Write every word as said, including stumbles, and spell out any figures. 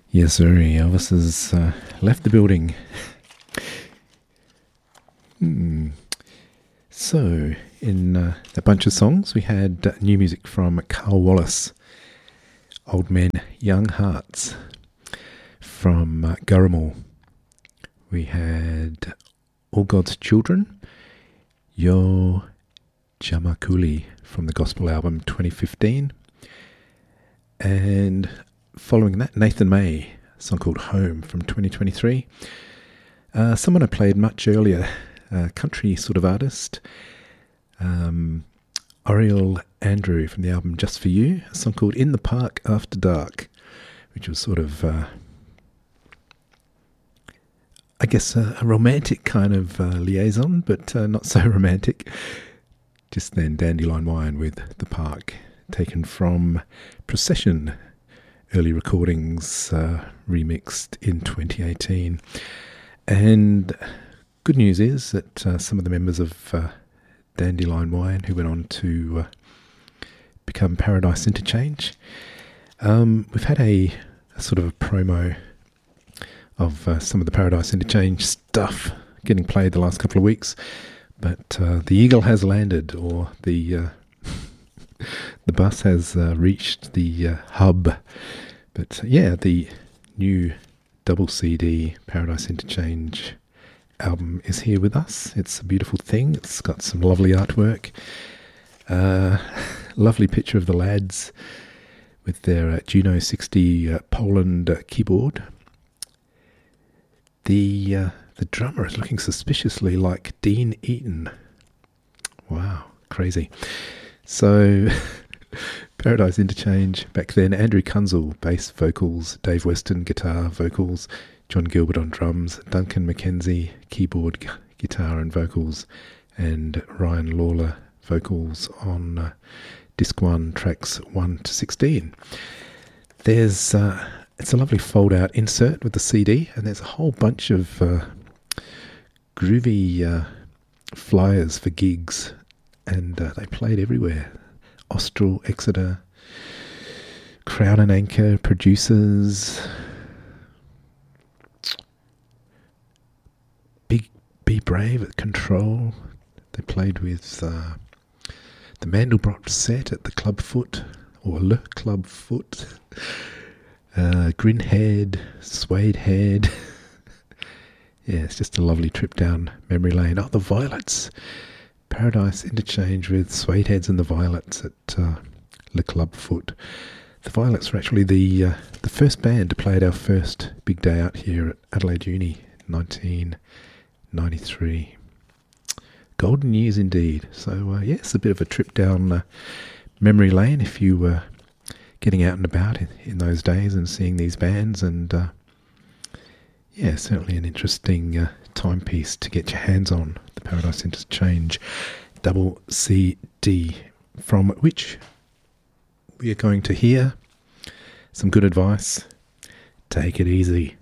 Yes, sir. Elvis has uh, left the building. Hmm. So, in uh, a bunch of songs, we had uh, new music from Carl Wallace, Old Men, Young Hearts, from uh, Gurrumul. We had All God's Children, Yo Jamakuli, from the gospel album twenty fifteen. And following that, Nathan May, a song called Home from twenty twenty-three. Uh, someone I played much earlier, a country sort of artist, um, Oriel Andrew from the album Just For You, a song called In the Park After Dark, which was sort of, uh, I guess, a, a romantic kind of uh, liaison, but uh, not so romantic. Just then, Dandelion Wine with The Park, taken from Procession, early recordings, uh, remixed in twenty eighteen. And good news is that uh, some of the members of uh, Dandelion Wine, who went on to uh, become Paradise Interchange, um, we've had a, a sort of a promo of uh, some of the Paradise Interchange stuff getting played the last couple of weeks, but uh, the Eagle has landed, or the uh, the bus has uh, reached the uh, hub. But uh, yeah, the new double C D Paradise Interchange album is here with us. It's a beautiful thing. It's got some lovely artwork. Uh, lovely picture of the lads with their uh, Juno sixty uh, Poland uh, keyboard. The uh, the drummer is looking suspiciously like Dean Eaton. Wow, crazy. So, Paradise Interchange back then. Andrew Kunzel, bass vocals, Dave Weston, guitar, vocals, John Gilbert on drums, Duncan McKenzie, keyboard, gu- guitar and vocals, and Ryan Lawler, vocals on uh, disc one, tracks one to sixteen. There's, uh, it's a lovely fold-out insert with the C D, and there's a whole bunch of uh, groovy uh, flyers for gigs, and uh, they played everywhere. Austral, Exeter, Crown and Anchor, Producers, Big Be Brave at Control. They played with uh, the Mandelbrot set at the Club Foot, or Le Club Foot, uh, Grinhead, Suede Head. Yeah, it's just a lovely trip down memory lane. Oh, the Violets. Paradise Interchange with Suede Heads and the Violets at uh, Le Club Foot. The Violets were actually the uh, the first band to play at our first big day out here at Adelaide Uni, nineteen ninety-three. Golden years indeed. So uh, yes, a bit of a trip down uh, memory lane if you were getting out and about in, in those days and seeing these bands, and uh, yeah, certainly an interesting uh, timepiece to get your hands on. The Paradise Interchange double C D, from which we are going to hear some good advice. Take it easy.